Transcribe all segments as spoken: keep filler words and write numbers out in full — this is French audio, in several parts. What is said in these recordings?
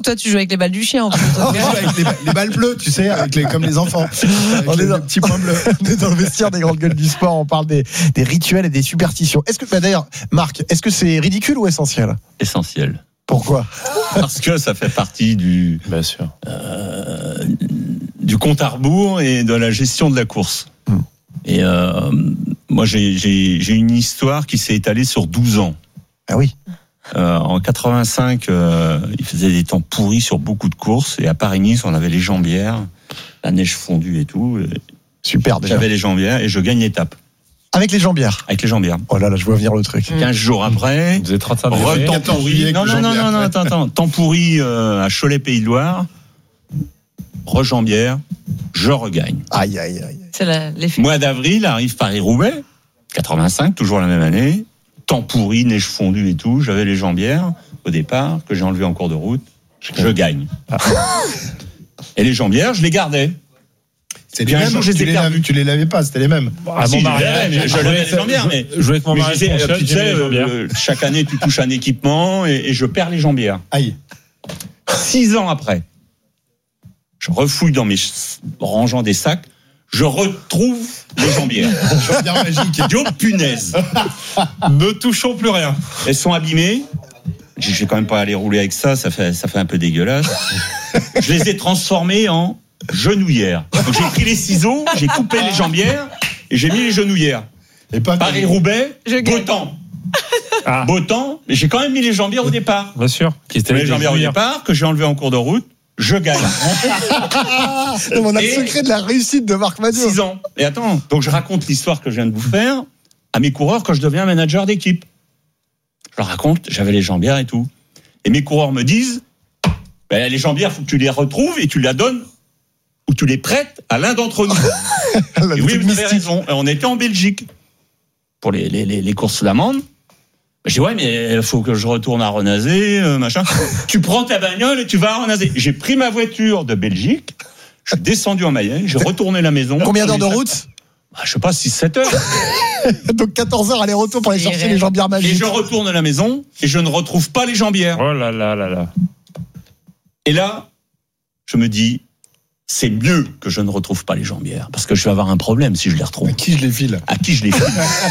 toi, tu joues avec les balles du chien. En plus. On joue avec les, les balles bleues, tu sais, avec les, comme les enfants. On les, est dans, les petits points bleus. on est dans le vestiaire des grandes gueules du sport. On parle des, des rituels et des superstitions. Est-ce que, bah d'ailleurs, Marc, est-ce que c'est ridicule ou essentiel ? Essentiel. Pourquoi ? Parce que ça fait partie du, Bien sûr. Euh, du compte à rebours et de la gestion de la course. Mmh. Et euh, moi, j'ai, j'ai, j'ai une histoire qui s'est étalée sur douze ans. Ah oui. Euh, en quatre-vingt-cinq, euh, il faisait des temps pourris sur beaucoup de courses. Et à Paris-Nice, on avait les jambières, la neige fondue et tout. Et super déjà. j'avais les jambières et je gagne l'étape. Avec les jambières. Avec les jambières. Oh là là, je vois venir le truc. quinze jours après, Vous êtes trente-cinq degrés. temps pourri. Non, non, non, non, non, attends, attends. Temps pourri euh, à Cholet-Pays-de-Loire. Re-jambière, je regagne. Aïe, aïe, aïe. C'est la, l'effet. Mois d'avril, arrive Paris-Roubaix, quatre-vingt-cinq, toujours la même année. Temps pourri, neige fondue et tout. J'avais les jambières au départ, que j'ai enlevé en cours de route. Je gagne. Et les jambières, je les gardais. C'est Bien les un mêmes, jour, je les tu ai les, perdues. lavais, tu les lavais pas, c'était les mêmes. À Si, mon je mariage, l'avais, je l'avais les jambières, mais- Je jouais avec mon Mais mariage. je disais, pour tu j'aimais sais, les jambières. euh, chaque année, tu touches un équipement et, et je perds les jambières. Aïe. Six ans après, je refouille dans mes ch- rangeant des sacs, je retrouve les jambières. Jambière magique. Je dis, oh punaise, Ne touchons plus rien. elles sont abîmées. Je vais quand même pas aller rouler avec ça, ça fait, ça fait un peu dégueulasse. Je les ai transformées en genouillères. Donc j'ai pris les ciseaux, j'ai coupé les jambières et j'ai mis les genouillères. Et pas Paris-Roubaix, Je beau gagne. temps. Ah. Beau temps, mais j'ai quand même mis les jambières au départ. Bien sûr. Qui était Les jambières au départ, que j'ai enlevé en cours de route, je gagne. Non, on a le Et- secret de la réussite de Marc Madiot. Six ans. Et attends, donc je raconte l'histoire que je viens de vous faire à mes coureurs quand je deviens manager d'équipe. Je leur raconte, j'avais les jambières et tout. Et mes coureurs me disent, ben, les jambières, faut que tu les retrouves et tu les donnes ou tu les prêtes à l'un d'entre nous. La Et oui, petite vous avez mystique. raison. Et on était en Belgique pour les, les, les, les courses d'amende. Je dis, ouais, mais il faut que je retourne à Renazé, euh, machin. Tu prends ta bagnole et tu vas à Renazé. J'ai pris ma voiture de Belgique, je suis descendu en Mayenne, j'ai retourné la maison. Combien d'heures de Mes sacs- route ? Bah, je sais pas, six sept heures. Donc quatorze heures aller-retour pour aller chercher les jambières Et magiques. je retourne à la maison et je ne retrouve pas les jambières. Oh là là là là. Et là, je me dis, c'est mieux que je ne retrouve pas les jambières. Parce que je vais avoir un problème si je les retrouve. À qui je les file? À qui je les file?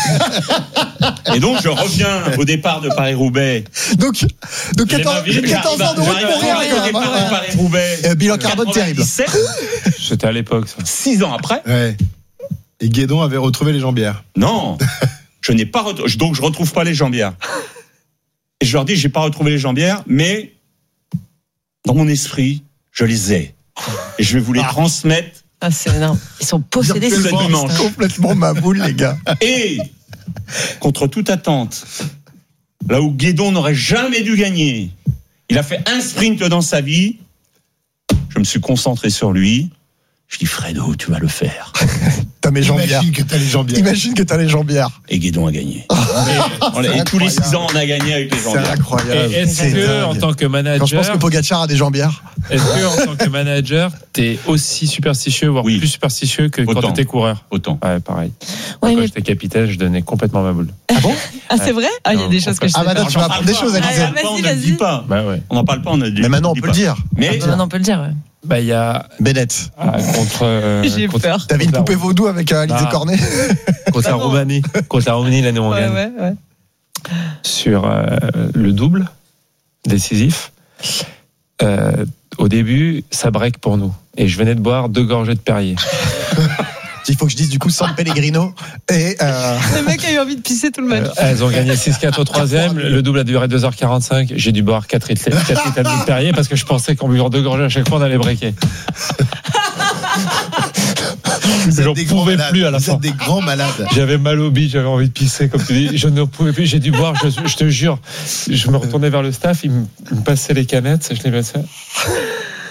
Et donc, je reviens au départ de Paris-Roubaix. Donc, donc quatorze, J'arrive à- quatorze heures de route J'arrive pour rien à- quand au même. départ de hein. Paris-Roubaix. Euh, bilan carbone terrible. quatre-vingt-dix-sept, C'était à l'époque, ça. Six ans après. Ouais. Et Guédon avait retrouvé les jambières. Non, je n'ai pas retrouvé. Donc, je retrouve pas les jambières. Et je leur dis, j'ai pas retrouvé les jambières, mais dans mon esprit, je les ai. Et je vais vous les Ah. transmettre. Ah, c'est énorme. Ils sont possédés. ces Virtuellement. artistes, hein. Complètement ma boule, les gars. Et, contre toute attente, là où Guédon n'aurait jamais dû gagner, il a fait un sprint dans sa vie. Je me suis concentré sur lui. Je dis, Fredo, tu vas le faire. T'as mes jambières. Imagine que t'as les jambières. Imagine que t'as les jambières. Et Guédon a gagné. Et, et tous les six ans, on a gagné avec les C'est jambières. incroyable. Et est-ce C'est que, dingue. en tant que Quand je pense manager, que Pogacar a des jambières. est-ce que, en tant que manager, t'es aussi superstitieux, voire Oui. plus superstitieux que quand Autant. t'étais coureur? Autant. Ouais, pareil. Ouais, Quand mais- j'étais capitaine, je donnais complètement ma boule. Ah bon? Ah, c'est vrai? Ah, il y a Non, des choses que je sais Ah, madame, pas. tu vas apprendre des choses, Ah, Alizé. ah, vas-y, On ne le vas-y. dit pas. Bah ouais. On n'en parle pas, on ne dit Mais maintenant, on dit peut pas. le dire. Mais Non, non, on peut le dire, ouais. Bah, il y a, Bennett. ah, contre, euh, J'ai contre- peur. T'avais une contre la- poupée vaudou avec euh, Alizé Ah. Cornet. Contre la Roumanie. Contre la Roumanie, l'année où on Ouais, gagne. ouais, ouais. Sur euh, le double décisif. Euh, au début, ça break pour nous. Et je venais de boire deux gorgées de Perrier. Il faut que je dise du coup San Pellegrino. Et euh, Le mec a eu envie de pisser tout le match. Euh, elles ont gagné six quatre au troisième. Le double a duré deux heures quarante-cinq. J'ai dû boire quatre litres quatre litres de Perrier parce que je pensais qu'en buvant deux gorgées à chaque fois, on allait breaker. Vous êtes J'en des grands pouvais malades. plus à la Vous fin. êtes des grands malades. J'avais mal au bide, j'avais envie de pisser, comme tu dis. Je ne pouvais plus, j'ai dû boire, je, je te jure. Je me retournais vers le staff, il me, il me passait les canettes, je les passais.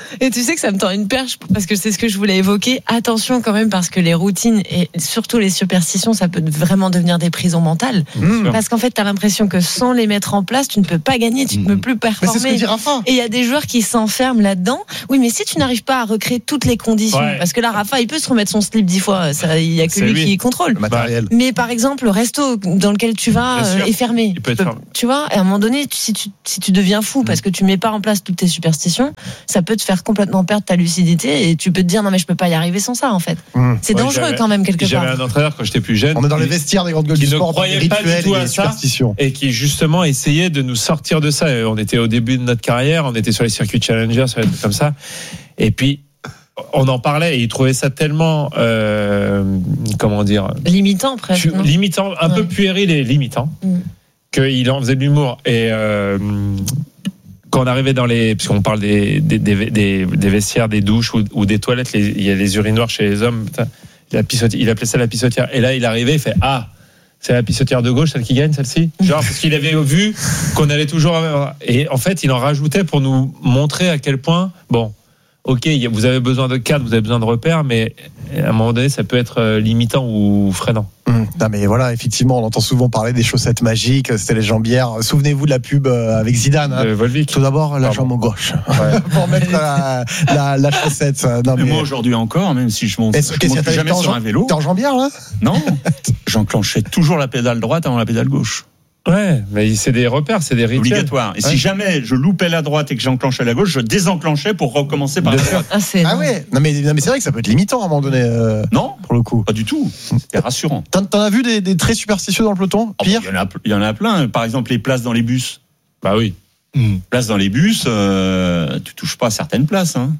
Et tu sais que ça me tend une perche parce que c'est ce que je voulais évoquer. Attention quand même parce que les routines et surtout les superstitions, ça peut vraiment devenir des prisons mentales. Mmh. Parce qu'en fait, t'as l'impression que sans les mettre en place, tu ne peux pas gagner, tu ne peux plus Mais c'est ce que performer. dit Rafa. Et il y a des joueurs qui s'enferment là-dedans. Oui, mais si tu n'arrives pas à recréer toutes les conditions, Ouais. parce que là, Rafa, il peut se remettre son slip dix fois, ça, il y a que C'est lui, lui. qui contrôle. Le matériel. Mais par exemple, le resto dans lequel tu vas Bien euh, sûr. est fermé. Il peut être Tu peux- fermé. Tu vois, et à un moment donné, tu- si tu, si tu deviens fou parce que tu mets pas en place toutes tes superstitions, ça peut te faire complètement perdre ta lucidité et tu peux te dire non mais je peux pas y arriver sans ça en fait. Mmh. C'est Ouais, dangereux j'avais- quand même quelque J'avais part. un entraîneur quand j'étais plus jeune. On est dans les qui- vestiaires des grandes gueules qui du ne sport, dans les croyait pas du rituels tout et à les ça. superstitions. Et qui justement essayait de nous sortir de ça. Et on était au début de notre carrière, on était sur les circuits Challenger, sur les trucs comme ça. Et puis on en parlait et il trouvait ça tellement, euh, comment dire, Limitant presque. tu- non limitant, un Ouais. peu puéril et limitant, Mm. qu'il en faisait de l'humour. Et euh, quand on arrivait dans les, puisqu'on parle des, des, des, des, des vestiaires, des douches ou, ou des toilettes, les- il y a les urinoirs chez les hommes. Putain, la pissotière, il appelait ça la pissotière. Et là, il arrivait, il fait ah. C'est la pissotière de gauche, celle qui gagne, celle-ci. Genre, parce qu'il avait vu qu'on allait toujours. Et en fait, il en rajoutait pour nous montrer à quel point, bon, ok, vous avez besoin de cadres, vous avez besoin de repères, mais à un moment donné, ça peut être euh, limitant ou freinant. Mmh. Non mais voilà, effectivement, on entend souvent parler des chaussettes magiques, c'était les jambières. Souvenez-vous de la pub euh, avec Zidane. Hein. Euh, Volvic. Tout d'abord, la Pardon. jambe gauche Ouais. pour mettre la, la, la chaussette. Non, Mais mais moi aujourd'hui encore, même si je monte, Est-ce- je qu'est-ce monte que plus t'as- jamais t'es en sur jam- un vélo, t'es en jambière là? non, j'enclenchais toujours la pédale droite avant la pédale gauche. Ouais, mais c'est des repères, c'est des rituels. Obligatoire. Et Ouais. si jamais je loupais la droite et que j'enclenchais la gauche, je désenclenchais pour recommencer par la Bien sûr. droite. Ah, c'est Ah non. ouais. Non mais, non mais c'est vrai que ça peut être limitant à un moment donné euh, Non, pour le coup. pas du tout. C'est rassurant. T'en, t'en as vu des, des très superstitieux dans le peloton? Oh, Pire? Il y en a, il y en a plein. Par exemple, les places dans les bus. Bah oui. Places dans les bus, euh, tu touches pas à certaines places. Hein.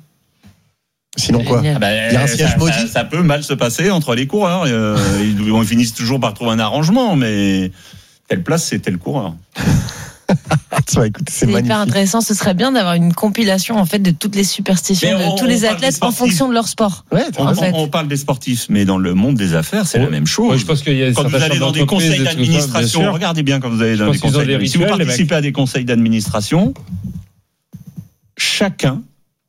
Sinon quoi? Génial. Ah ben, Il y a un siège ça, maudit. ça, ça peut mal se passer entre les coureurs. Euh, ils, ils finissent toujours par trouver un arrangement, mais telle place, c'est tel coureur. Ouais, écoute, c'est C'est hyper magnifique. intéressant. Ce serait bien d'avoir une compilation en fait de toutes les superstitions Mais on- de tous on les parle athlètes des en sportifs. fonction de leur sport. Ouais, t'as On, En raison. fait. on parle des sportifs, mais dans le monde des affaires, c'est Ouais. la même chose. Ouais, je pense qu'il y a Quand vous certains allez dans des entreprises, conseils des trucs comme ça, d'administration, bien sûr. regardez bien quand vous allez dans pense des qu'ils ont conseils des d'administration. Si vous rituels, les participez à des conseils d'administration, chacun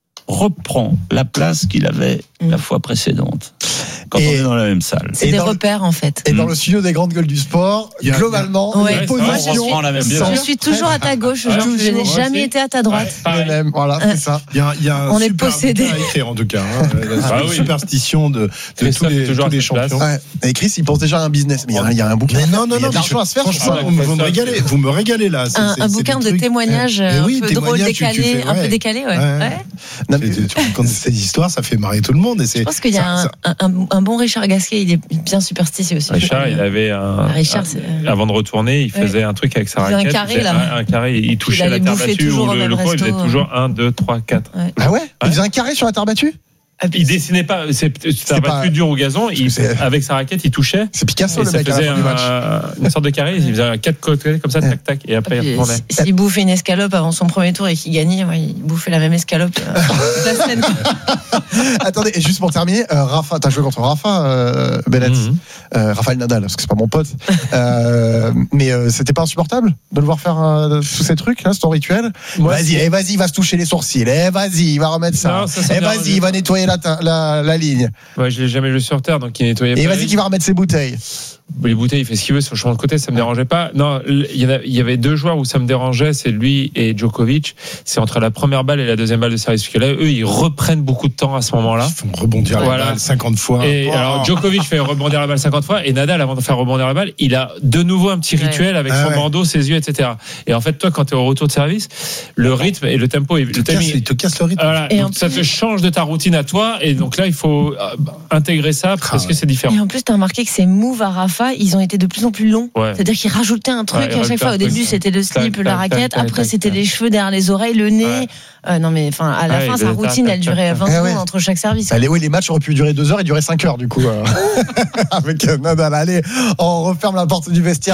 reprend la place qu'il avait Mm. la fois précédente. Quand Et- on est dans la même salle. C'est Et des dans le- repères en fait. Et dans Mm. le studio des grandes gueules du sport, Il y a- globalement, Ouais. les Ouais, Moi, positions je on reprend la même sont bien. Je suis toujours à ta gauche, Ouais, Jean. Je toujours, n'ai moi jamais aussi. été à ta droite. Ouais, les pareil. mêmes. Voilà, c'est ça. Il y a, il y a un On est super possédé. bouquin à écrire en tout cas. Hein, la Ah oui. superstition de, de tous Christophe est les, toujours tous à les sa place. champions. Ouais. Et Chris, il pense déjà à un business. Mais il y a, un- il y a un bouquin. Mais non, non, Il y a non, de l'argent à se faire. sur franchement, ça. vous, vous me ça, régalez, c'est- vous me régalez là. C'est- Un, c'est- un c'est bouquin des de trucs- témoignages Mais un oui, peu drôle, témoignages, tu- tu décalé, fais- un peu ouais. décalé, ouais. Ouais. Ouais. Non, Tu, tu- tu racontes cette histoire, ça fait marrer tout le monde. Et c'est, Je pense qu'il y a ça- un, ça- un, un- un bon Richard Gasquet, il est bien superstitieux aussi. Richard, il avait un. Richard, un- c'est- avant de retourner, il Ouais. faisait un truc avec sa Il faisait un raquette. carré, il faisait là. Un, un carré, il touchait allait la terre bouffer battue toujours ou au le, même le coin, il faisait resto, toujours un, deux, trois, quatre. Ouais. Ah ouais? Il faisait un carré sur la terre battue? Il dessinait pas, c'est terre pas- battue dur au gazon, il, c'est- avec sa raquette, il touchait. C'est Picasso Et le ça mec à faisait la fin du match. un- une sorte de carré, il faisait un quatre côtés comme ça, tac, tac, et après il Puis, retournait. si- S'il bouffait une escalope avant son premier tour et qu'il gagnait, ouais, il bouffait la même escalope. euh, toute la semaine. Attendez, et juste pour terminer, euh, Rafa, t'as joué contre Rafa, euh, Bennett, Mhm. euh, Rafael Nadal, parce que c'est pas mon pote. Euh, mais euh, c'était pas insupportable de le voir faire euh, tous ces trucs, là, c'est ton rituel. Moi, Vas-y, c'est- eh, vas-y, il va se toucher les sourcils. Eh, vas-y, il va remettre ça. Non, ça, ça eh, me vas-y, dérange il va pas. nettoyer la, ta- la, la ligne. Ouais, je l'ai jamais vu sur terre, donc il nettoyait Et pas. vas-y, qu'il va remettre ses bouteilles. Les bouteilles, il fait ce qu'il veut sur le champ de côté, ça me dérangeait pas. Non, il y, en a- il y avait deux joueurs où ça me dérangeait, c'est lui et Djokovic. C'est entre la première balle et la deuxième balle de service. Parce que là, eux, ils reprennent beaucoup de temps à ce moment-là. Ils font rebondir Voilà. la balle cinquante fois. Et Oh. alors, Djokovic fait rebondir la balle cinquante fois, et Nadal, avant de faire rebondir la balle, il a de nouveau un petit Ouais. rituel avec Ah son ouais. bandeau, ses yeux, et cetera. Et en fait, toi, quand tu es au retour de service, le rythme et le tempo, et il, le te casse, timing. il te casse le rythme. Voilà, Et donc en ça plus- te change de ta routine à toi, et donc là, il faut euh, intégrer ça parce Ah que c'est différent. Et en plus, t'as remarqué que ces moves à Rafa, ils ont été de plus en plus longs. Ouais. C'est-à-dire qu'ils rajoutaient un truc Ouais, ils à chaque rajoutaient fois. un Au truc. début, c'était le slip, Tac, la tac, raquette. tac, Après, tac, c'était tac. les cheveux derrière les oreilles, le nez. Ouais. Euh, non, mais enfin, à la Ouais, fin, il sa faisait routine, tac, elle tac, durait tac. vingt Ah ouais. secondes entre chaque service. Allez, oui, les matchs auraient pu durer deux heures, ils duraient cinq heures, du coup. euh. Avec euh, Nadal. Allez, on referme la porte du vestiaire.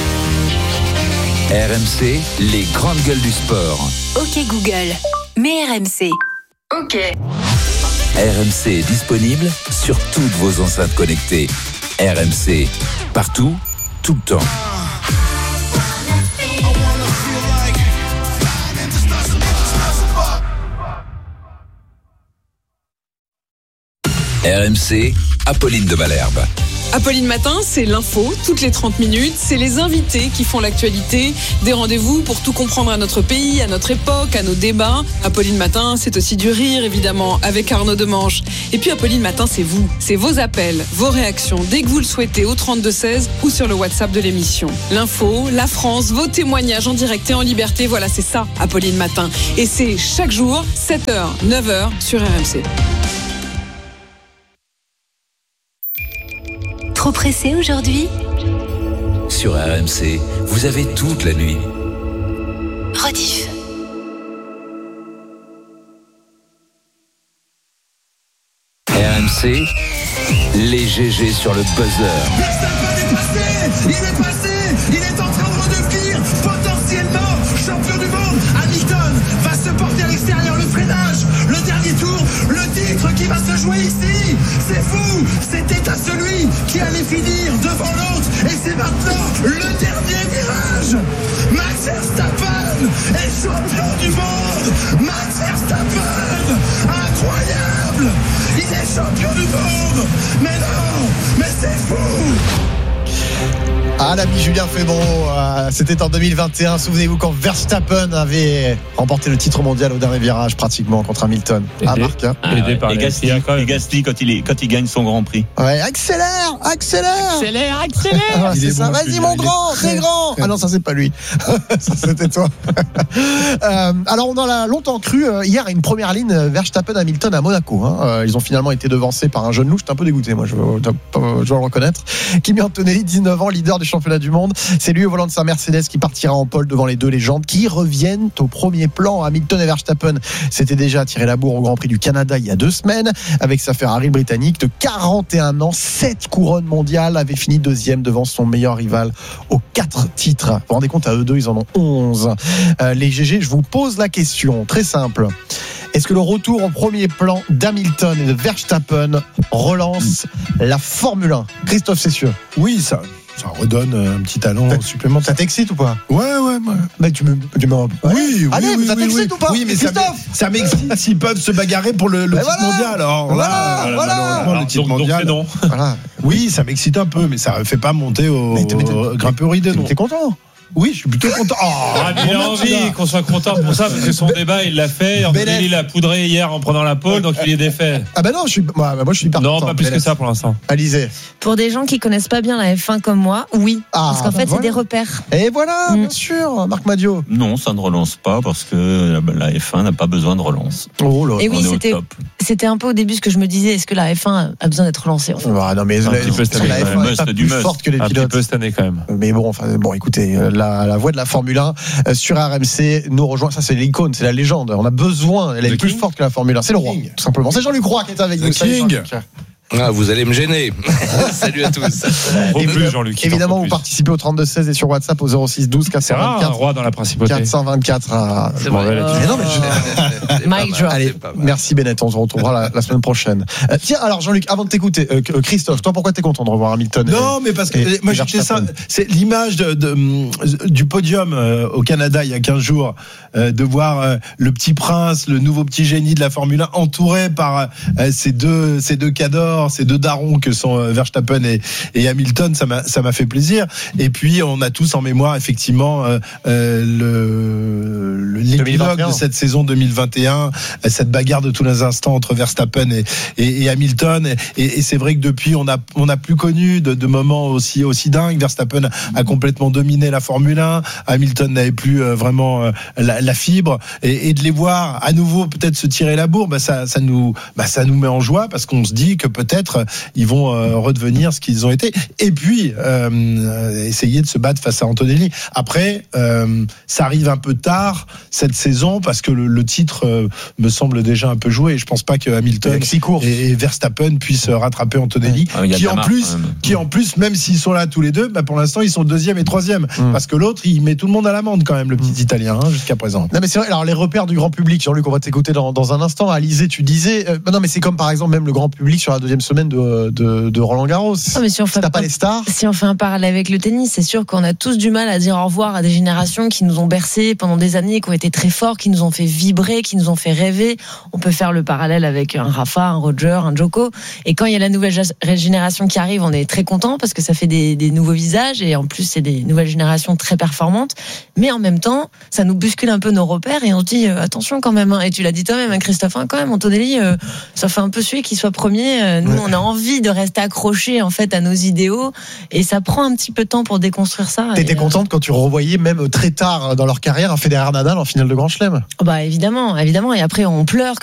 R M C, les grandes gueules du sport. Ok Google, mets R M C. Ok. R M C est disponible sur toutes vos enceintes connectées. R M C, partout, tout le temps. R M C, Apolline de Malherbe. Apolline Matin, c'est l'info, toutes les trente minutes. C'est les invités qui font l'actualité. Des rendez-vous pour tout comprendre à notre pays, à notre époque, à nos débats. Apolline Matin, c'est aussi du rire, évidemment, avec Arnaud Demanche. Et puis Apolline Matin, c'est vous. C'est vos appels, vos réactions, dès que vous le souhaitez, au trente-deux seize ou sur le WhatsApp de l'émission. L'info, la France, vos témoignages en direct et en liberté. Voilà, c'est ça, Apolline Matin. Et c'est chaque jour, sept heures, neuf heures, sur R M C. Trop pressé aujourd'hui ? Sur R M C, vous avez toute la nuit. Rediff. R M C, les G G sur le buzzer. Verstappen est passé, il est passé, il est en train de redevenir potentiellement champion du monde. Hamilton va se porter à l'extérieur, le freinage, le dernier tour, le titre qui va se jouer ici. C'est fou, c'était à celui qui allait finir devant l'autre et c'est maintenant le dernier virage. Max Verstappen est champion du monde. Max Verstappen, incroyable. Il est champion du monde. Mais non, mais c'est fou. Ah, l'ami Julien Febvre, euh, c'était en deux mille vingt et un. Souvenez-vous quand Verstappen avait remporté le titre mondial au dernier virage, pratiquement contre Hamilton. Ah, Marc. Hein. Ah, ouais. par et, Gasly, et Gasly quand il est quand il gagne son Grand Prix. Ouais, accélère, accélère, accélère, accélère. Ah, c'est ça. Bon, vas-y mon grand, très grand. Ah non, ça c'est pas lui. Ça c'était toi. euh, alors on en a longtemps cru euh, hier à une première ligne Verstappen-Hamilton à Monaco. Hein. Euh, ils ont finalement été devancés par un jeune loup. J'étais un peu dégoûté, moi, je, je, je dois le reconnaître. Kimi Antonelli, dix-neuf ans, leader du championnat du monde. C'est lui au volant de sa Mercedes qui partira en pole devant les deux légendes qui reviennent au premier plan. Hamilton et Verstappen s'étaient déjà tiré la bourre au Grand Prix du Canada il y a deux semaines avec sa Ferrari britannique de quarante et un ans, sept couronnes mondiales, avait fini deuxième devant son meilleur rival aux quatre titres. Vous vous rendez compte, à eux deux, ils en ont onze. Euh, les G G, je vous pose la question très simple. Est-ce que le retour au premier plan d'Hamilton et de Verstappen relance la Formule un ? Christophe Cessieux. Oui, ça. Ça redonne un petit talent ça, supplémentaire. Ça t'excite ou pas ? Ouais, ouais, ouais. Mais tu me, tu me... Oui, oui, allez, oui, mais ça oui, t'excite oui. ou pas ? Oui, mais ça, ça m'excite s'ils peuvent se bagarrer pour le, le titre voilà. mondial. Alors voilà, là, voilà. malheureusement, Alors, le titre donc, mondial. Donc c'est non. Voilà. Oui, ça m'excite un peu, mais ça ne fait pas monter au, mais t'es, mais t'es, au grimperie de nom. T'es content ? Oui, je suis plutôt content. Oh, ah, mais il a envie qu'on soit content pour ça, parce que son débat, il l'a fait. Antonelli, il l'a poudré hier en prenant la pole, donc il est défait. Ah bah non, je suis, moi, moi je suis hyper non, content. pas plus que ça pour l'instant. Alizé. Pour des gens qui connaissent pas bien la F un comme moi, oui. Ah, parce qu'en bah fait, voilà. c'est des repères. Et voilà, mm. bien sûr, Marc Madiot. Non, ça ne relance pas parce que la F un n'a pas besoin de relance. Oh là. Et oui, On est c'était, au top. c'était un peu au début ce que je me disais, est-ce que la F un a besoin d'être relancée en fait. Ah, non, mais Un la, petit peu cette la année, F un ouais. est pas Must plus du must. forte que les Un petit pilotes. peu cette année quand même. Mais bon, enfin, bon, écoutez, la, la voix de la Formule un euh, sur R M C nous rejoint. Ça, c'est l'icône, c'est la légende. On a besoin, elle est The plus King. forte que la Formule un. C'est le roi, King. tout simplement. C'est Jean-Luc Roy qui est avec The nous. Salut, King. Jean-Luc. Ah, vous allez me gêner. Salut à tous. Faut plus, Jean-Luc. Évidemment, vous plus. participez au trente-deux seize et sur WhatsApp au zéro six douze C'est rare, un quatre cent vingt-quatre roi dans la principauté. quatre cent vingt-quatre. Ah, C'est vrai. mais non, mais je- Mic drop. Allez, merci Bennett, on se retrouvera la, la semaine prochaine. Euh, tiens, alors Jean-Luc, avant de t'écouter, euh, Christophe, toi pourquoi t'es content de revoir Hamilton et- Non, mais parce que et- moi et j'étais ça. Verstappen. C'est l'image de, de, du podium euh, au Canada il y a quinze jours, euh, de voir euh, le petit prince, le nouveau petit génie de la Formule un, entouré par euh, ces deux ces deux cadors, ces deux darons que sont euh, Verstappen et, et Hamilton. Ça m'a ça m'a fait plaisir. Et puis on a tous en mémoire effectivement euh, euh, le, le l'épilogue deux mille vingt et un. de cette saison deux mille vingt et un, euh, cette bagarre de tous les instants entre Verstappen et, et, et Hamilton. Et, et c'est vrai que depuis on a on n'a plus connu de, de moments aussi aussi dingues. Verstappen a complètement dominé la Formule un. Hamilton n'avait plus euh, vraiment euh, la, la fibre. Et, et de les voir à nouveau peut-être se tirer la bourre, bah ça ça nous bah ça nous met en joie parce qu'on se dit que peut-être ils vont euh, redevenir ce qu'ils ont été. Et puis euh, essayer de se battre face à Antonelli. Après, euh, ça arrive un peu tard cette saison parce que le, le titre euh, me semble déjà un peu joué. Et je pense pas que Hamilton Avec six courses. et, et Verstappen puissent rattraper Antonelli, Ah, il y a qui de la en marque, plus, quand même. qui en plus, même s'ils sont là tous les deux, bah pour l'instant ils sont deuxième et troisième, Mm. parce que l'autre il met tout le monde à l'amende quand même, le petit Mm. Italien hein, jusqu'à présent. Non mais c'est vrai, alors les repères du grand public, Jean-Luc, on va t'écouter dans, dans un instant. Alizé, tu disais, euh, non mais c'est comme par exemple même le grand public sur la deuxième deuxième semaine de, de, de Roland Garros. Non, mais si on Si fait t'as pas les stars. Si on fait un parallèle avec le tennis, c'est sûr qu'on a tous du mal à dire au revoir à des générations qui nous ont bercés pendant des années, qui ont été très forts, qui nous ont fait vibrer, qui nous ont fait rêver. On peut faire le parallèle avec un Rafa, un Roger, un Djoko. Et quand il y a la nouvelle génération qui arrive, on est très content parce que ça fait des, des nouveaux visages et en plus c'est des nouvelles générations très performantes. Mais en même temps, ça nous bouscule un peu nos repères et on se dit euh, attention quand même. Hein. Et tu l'as dit toi-même, hein, Christophe, hein, quand même, Antonelli, euh, ça fait un peu suer qu'il soit premier. Euh, nous, ouais. on a envie de rester accrochés en fait à nos idéaux et ça prend un petit peu de temps pour déconstruire ça. T'étais et, contente euh... quand tu revoyais même très tard dans leur carrière un Federer Nadal en finale de Grand Chelem? Bah évidemment, évidemment. Et après on pleure